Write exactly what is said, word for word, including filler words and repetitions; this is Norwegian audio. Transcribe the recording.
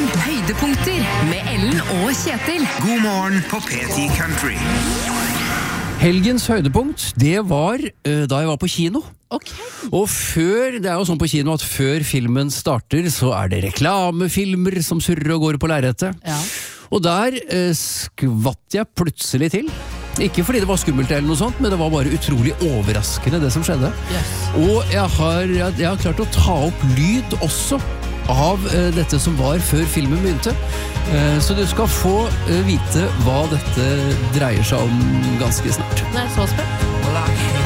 morgen, høydepunkter med Ellen og Kjetil. God morgen på P ti Country. Helgens høydepunkt, det var uh, da jeg var på kino. Ok. Og før, det er jo sånn på kino at før filmen starter, så er det reklamefilmer som surrer og går på lerretet. Ja. Og der uh, skvatt jeg plutselig til. Ikke fordi det var skummelt eller noe sånt, men det var bare utrolig overraskende det som skjedde. Yes. Og jeg har, jeg, jeg har klart å ta opp lyd også av uh, dette som var før filmen begynte. Uh, så du skal få uh, vite hva dette dreier seg om ganske snart. Det er så spennende. Well, I